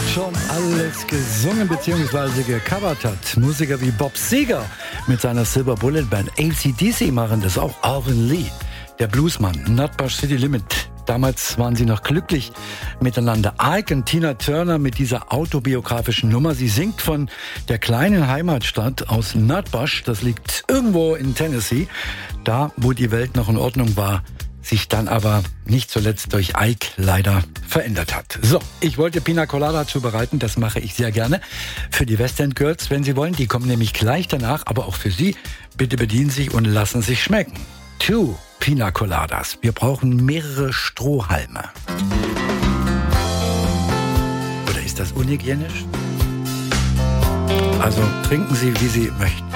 schon alles gesungen bzw. gecovert hat. Musiker wie Bob Seger mit seiner Silver Bullet Band, AC/DC machen das auch. Alvin Lee, der Bluesmann, Nutbush City Limit. Damals waren sie noch glücklich miteinander. Ike und Tina Turner mit dieser autobiografischen Nummer. Sie singt von der kleinen Heimatstadt aus Nutbush. Das liegt irgendwo in Tennessee. Da, wo die Welt noch in Ordnung war, sich dann aber nicht zuletzt durch Ike leider verändert hat. So, ich wollte Pina Colada zubereiten, das mache ich sehr gerne für die West End Girls, wenn Sie wollen. Die kommen nämlich gleich danach, aber auch für Sie. Bitte bedienen sich und lassen sich schmecken. 2 Pina Coladas. Wir brauchen mehrere Strohhalme. Oder ist das unhygienisch? Also trinken Sie, wie Sie möchten.